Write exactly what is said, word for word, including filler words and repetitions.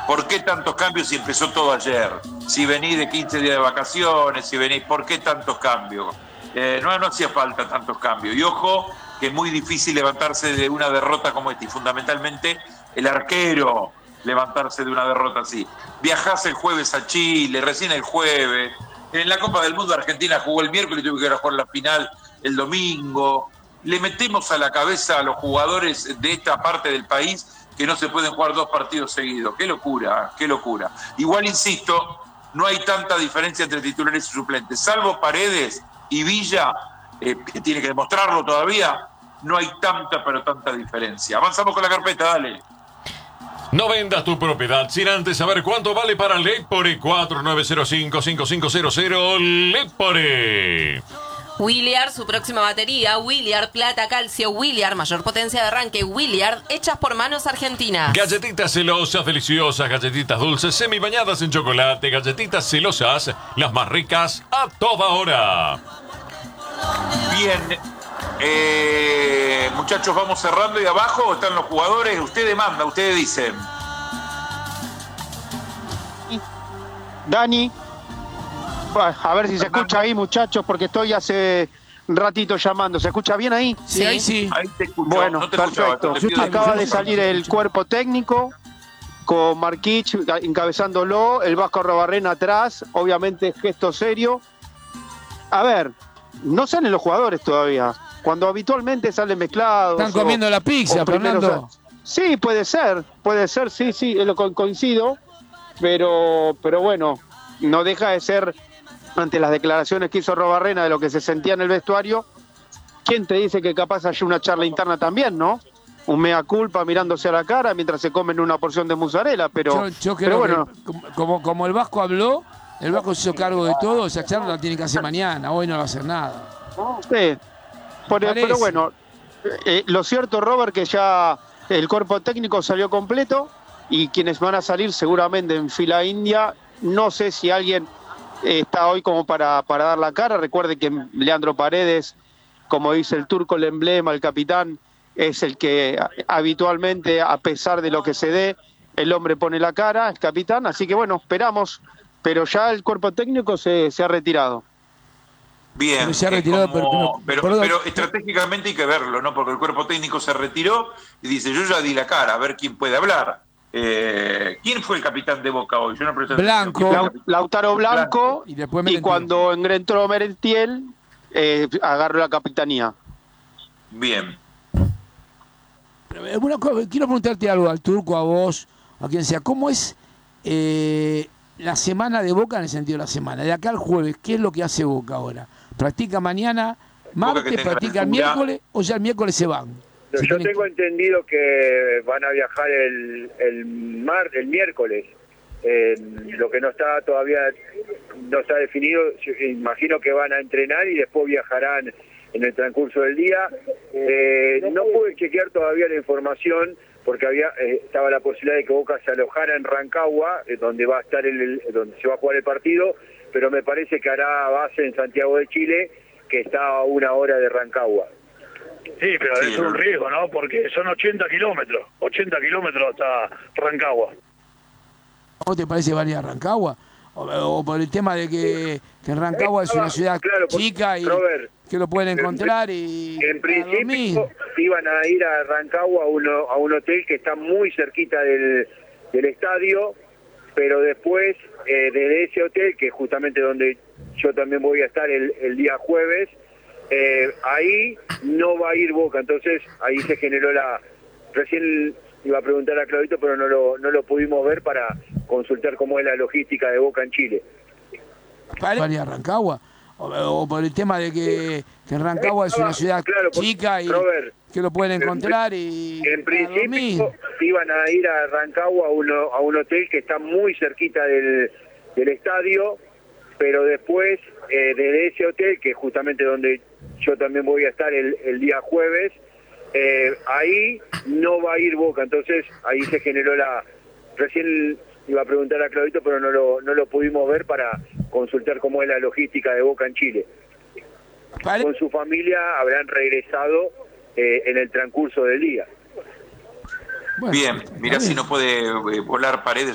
¿Por qué tantos cambios si empezó todo ayer? Si venís de quince días de vacaciones, si venís, ¿por qué tantos cambios? Eh, no, no hacía falta tantos cambios. Y ojo, que es muy difícil levantarse de una derrota como esta, y fundamentalmente el arquero levantarse de una derrota así. Viajás el jueves a Chile, recién el jueves. En la Copa del Mundo Argentina jugó el miércoles y tuvo que ir a jugar la final el domingo. Le metemos a la cabeza a los jugadores de esta parte del país que no se pueden jugar dos partidos seguidos. Qué locura, qué locura. Igual, insisto, no hay tanta diferencia entre titulares y suplentes. Salvo Paredes y Villa, eh, que tiene que demostrarlo todavía, no hay tanta, pero tanta diferencia. Avanzamos con la carpeta, dale. No vendas tu propiedad sin antes saber cuánto vale para Lepore. Cuatro nueve cero cinco, cinco cinco cero cero. Lepore. Williard, su próxima batería. Williard, plata, calcio. Williard, mayor potencia de arranque. Williard, hechas por manos argentinas. Galletitas celosas, deliciosas. Galletitas dulces, semi bañadas en chocolate. Galletitas celosas, las más ricas a toda hora. Bien, eh, muchachos, vamos cerrando. Y abajo están los jugadores. Usted demanda, ustedes dicen. Dani, a ver si se escucha ahí, muchachos, porque estoy hace un ratito llamando. ¿Se escucha bien ahí? Sí, ahí sí. Ahí te escucho. Bueno, no te perfecto. escuchaba, te Acaba de salir el cuerpo técnico con Marquich encabezándolo, el Vasco Arrobarrena atrás, obviamente gesto serio. A ver, no salen los jugadores todavía. Cuando habitualmente salen mezclados. Están comiendo o, la pizza, Fernando. Sí, puede ser, puede ser, sí, sí, lo coincido, pero, pero bueno, no deja de ser, ante las declaraciones que hizo Arrobarrena de lo que se sentía en el vestuario, ¿quién te dice que capaz haya una charla interna también, no? Un mea culpa mirándose a la cara mientras se comen una porción de mozzarella, pero, yo, yo creo pero bueno. Que, como, como el Vasco habló, el Vasco se hizo cargo de todo, esa charla la tiene que hacer mañana, hoy no va a hacer nada. Sí, por, pero bueno, eh, lo cierto, Robert, que ya el cuerpo técnico salió completo y quienes van a salir seguramente en fila india, no sé si alguien eh, está hoy como para, para dar la cara. Recuerde que Leandro Paredes, como dice el turco, el emblema, el capitán, es el que habitualmente, a pesar de lo que se dé, el hombre pone la cara, es capitán, así que bueno, esperamos, pero ya el cuerpo técnico se, se ha retirado. Bien, pero se ha retirado, como, pero, pero, pero, pero estratégicamente hay que verlo, ¿no? Porque el cuerpo técnico se retiró y dice, yo ya di la cara, a ver quién puede hablar. Eh, ¿Quién fue el capitán de Boca hoy? Yo no presté Blanco. La, Lautaro Blanco, Blanco y, después y cuando entró Merentiel, eh, agarró la capitanía. Bien. Una cosa, quiero preguntarte algo al turco, a vos, a quien sea. ¿Cómo es eh, la semana de Boca en el sentido de la semana? De acá al jueves, ¿qué es lo que hace Boca ahora? ¿Practica mañana, martes, practica el miércoles o ya el miércoles se van? Yo si tengo tienen... entendido que van a viajar el, el, mar, el miércoles. Eh, lo que no está todavía, no está definido, imagino que van a entrenar y después viajarán en el transcurso del día. Eh, no pude chequear todavía la información porque había eh, estaba la posibilidad de que Boca se alojara en Rancagua, eh, donde va a estar el, el, donde se va a jugar el partido, pero me parece que hará base en Santiago de Chile, que está a una hora de Rancagua. Sí, pero sí, es un riesgo, ¿no? Porque son ochenta kilómetros, ochenta kilómetros hasta Rancagua. ¿Cómo te parece venir a Rancagua? O, o por el tema de que, que Rancagua es una ciudad claro, chica y Robert, que lo pueden encontrar y... En principio iban a ir a Rancagua a, uno, a un hotel que está muy cerquita del, del estadio, pero después eh, desde ese hotel, que es justamente donde yo también voy a estar el, el día jueves, eh, ahí no va a ir Boca, entonces ahí se generó la... Recién iba a preguntar a Claudito, pero no lo, no lo pudimos ver para consultar cómo es la logística de Boca en Chile. ¿Para a Rancagua? O, o por el tema de que, que Rancagua es una ciudad claro, chica y Robert, que lo pueden encontrar y... En principio iban a ir a Rancagua a, uno, a un hotel que está muy cerquita del, del estadio, pero después eh, desde ese hotel, que es justamente donde yo también voy a estar el, el día jueves, eh, ahí no va a ir Boca, entonces ahí se generó la... Recién iba a preguntar a Claudito, pero no lo, no lo pudimos ver para consultar cómo es la logística de Boca en Chile. ¿Vale? Con su familia habrán regresado eh, en el transcurso del día. Bien, mirá si no puede volar Paredes